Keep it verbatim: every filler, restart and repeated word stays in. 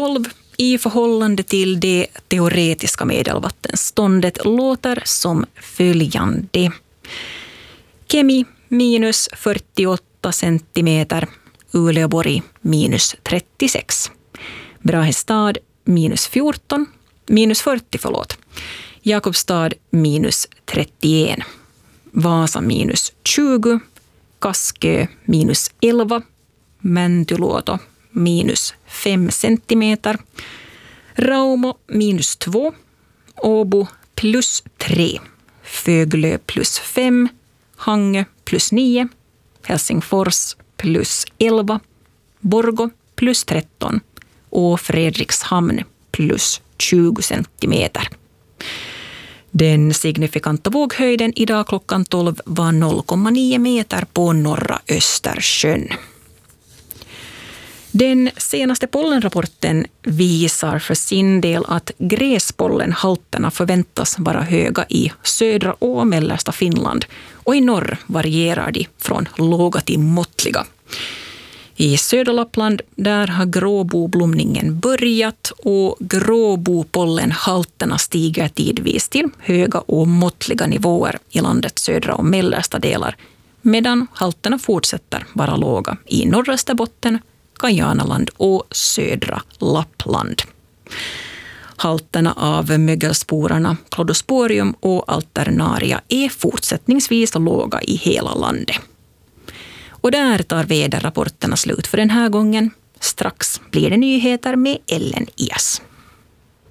tolv i förhållande till det teoretiska medelvattenståndet låter som följande. Kemi minus fyrtioåtta centimeter, Uleåborg minus trettiosex. Brahestad minus fjorton, minus fyrtio förlåt. Jakobstad minus trettioen. Vasa minus tjugo, Kaskö minus elva, Mäntyluoto minus fem centimeter, Raumo minus två, Åbo plus tre, Föglö plus fem, Hangö plus nio, Helsingfors plus elva, Borgå plus tretton och Fredrikshamn plus tjugo centimeter. Den signifikanta våghöjden idag klockan tolv var noll komma nio meter på norra Östersjön. Den senaste pollenrapporten visar för sin del att gräspollenhalterna förväntas vara höga i södra och mellersta Finland och i norr varierar de från låga till måttliga. I södra Lappland där har gråboblomningen börjat och gråbopollenhalterna stiger tidvis till höga och måttliga nivåer i landets södra och mellersta delar, medan halterna fortsätter vara låga i norra Österbotten, Kajanaland och södra Lappland. Halterna av mögelsporerna Cladosporium och Alternaria är fortsättningsvis låga i hela landet. Och där tar väderrapporterna slut för den här gången. Strax blir det nyheter med Ellen Ias.